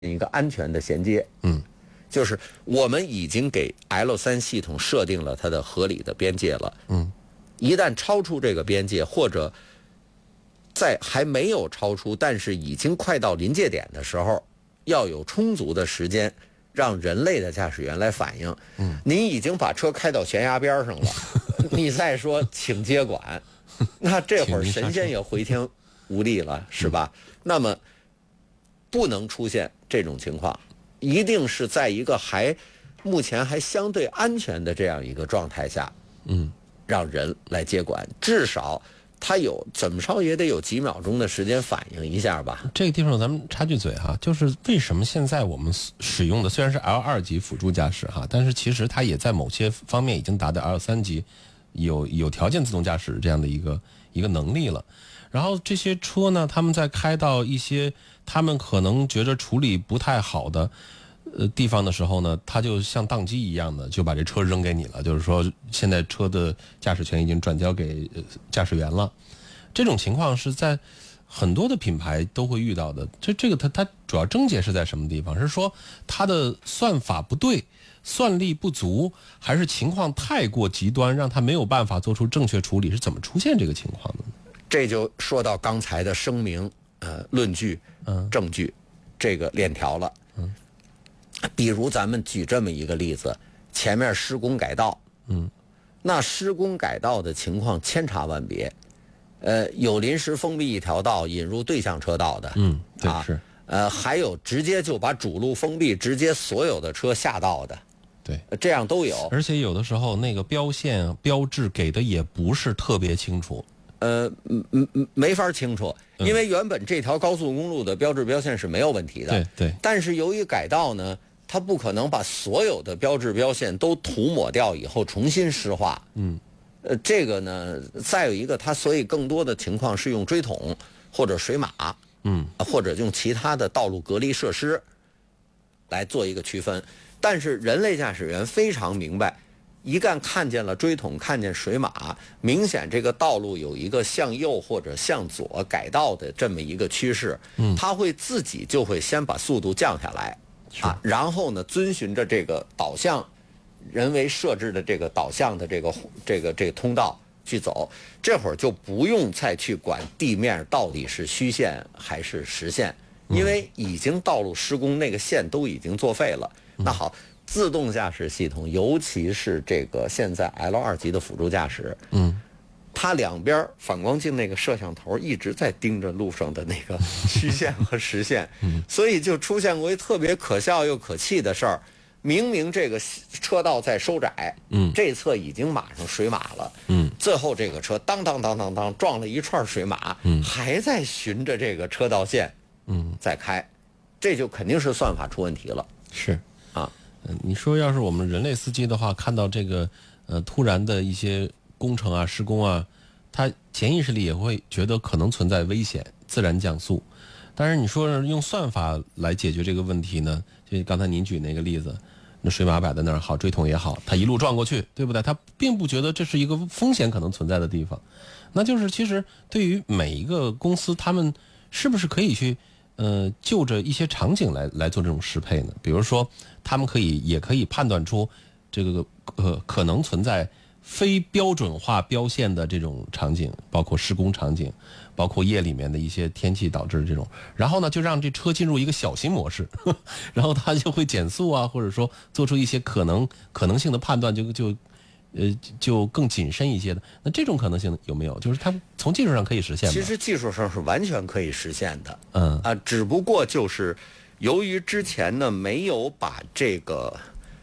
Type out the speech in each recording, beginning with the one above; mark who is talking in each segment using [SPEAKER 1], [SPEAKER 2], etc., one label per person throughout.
[SPEAKER 1] 一个安全的衔接。就是我们已经给 L3系统设定了它的合理的边界了。一旦超出这个边界，或者在还没有超出，但是已经快到临界点的时候，要有充足的时间让人类的驾驶员来反应。您已经把车开到悬崖边上了，你再说请接管，那这会儿神仙也回天无力了，是吧？那么不能出现这种情况，一定是在一个目前还相对安全的这样一个状态下，让人来接管，至少他怎么着也得有几秒钟的时间反应一下吧。
[SPEAKER 2] 这个地方咱们插句嘴哈，就是为什么现在我们使用的虽然是 L2 级辅助驾驶哈，但是其实它也在某些方面已经达到 L3 级，有条件自动驾驶这样的一个能力了。然后这些车呢，他们在开到一些他们可能觉得处理不太好的地方的时候呢，他就像宕机一样的就把这车扔给你了，就是说现在车的驾驶权已经转交给驾驶员了。这种情况是在很多的品牌都会遇到的。这个它主要症结是在什么地方？是说它的算法不对，算力不足，还是情况太过极端，让它没有办法做出正确处理？是怎么出现这个情况的呢？
[SPEAKER 1] 这就说到刚才的声明、论据、证据这个链条了。比如咱们举这么一个例子，前面施工改道，那施工改道的情况千差万别，有临时封闭一条道引入对向车道的，
[SPEAKER 2] 对，是，
[SPEAKER 1] 还有直接就把主路封闭，直接所有的车下道的，
[SPEAKER 2] 对，
[SPEAKER 1] 这样都有。
[SPEAKER 2] 而且有的时候那个标线标志给的也不是特别清楚。
[SPEAKER 1] 没法清楚，因为原本这条高速公路的标志标线是没有问题的，
[SPEAKER 2] 对。
[SPEAKER 1] 但是由于改道呢，它不可能把所有的标志标线都涂抹掉以后重新施画。这个呢，再有一个，它所以更多的情况是用锥桶或者水马，或者用其他的道路隔离设施来做一个区分。但是人类驾驶员非常明白。一旦看见了锥桶，看见水马，明显这个道路有一个向右或者向左改道的这么一个趋势，他会自己就会先把速度降下来，然后呢，遵循着这个导向人为设置的这个导向的这个通道去走，这会儿就不用再去管地面到底是虚线还是实线，因为已经道路施工那个线都已经作废了。那好。自动驾驶系统，尤其是这个现在 L2 级的辅助驾驶，它两边反光镜那个摄像头一直在盯着路上的那个虚线和实线，所以就出现过一特别可笑又可气的事儿。明明这个车道在收窄，这侧已经码上水马了，最后这个车当撞了一串水马，还在循着这个车道线，在开，这就肯定是算法出问题了。
[SPEAKER 2] 是啊。你说要是我们人类司机的话，看到这个突然的一些工程啊、施工啊，他潜意识里也会觉得可能存在危险，自然降速。但是你说用算法来解决这个问题呢？就刚才您举那个例子，那水马摆在那儿好，锥桶也好，他一路撞过去，对不对？他并不觉得这是一个风险可能存在的地方。那就是其实对于每一个公司，他们是不是可以去就着一些场景来做这种适配呢？比如说，他们也可以判断出这个可能存在非标准化标线的这种场景，包括施工场景，包括夜里面的一些天气导致的这种，然后呢，就让这车进入一个小型模式，然后它就会减速啊，或者说做出一些可能性的判断，就更谨慎一些的。那这种可能性有没有？就是它从技术上可以实现吗？
[SPEAKER 1] 其实技术上是完全可以实现的。只不过就是由于之前呢没有把这个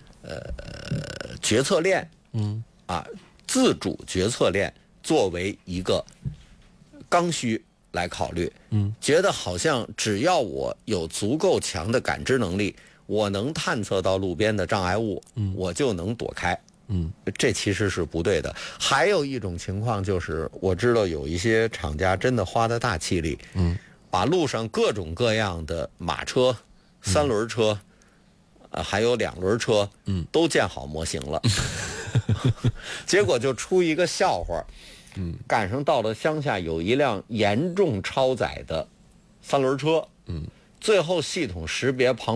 [SPEAKER 1] 决策链，自主决策链作为一个刚需来考虑，觉得好像只要我有足够强的感知能力，我能探测到路边的障碍物，我就能躲开。这其实是不对的。还有一种情况就是，我知道有一些厂家真的花的大气力，把路上各种各样的马车、3轮车，还有2轮车，都建好模型了，结果就出一个笑话，赶上到了乡下有一辆严重超载的3轮车， 最后系统识别旁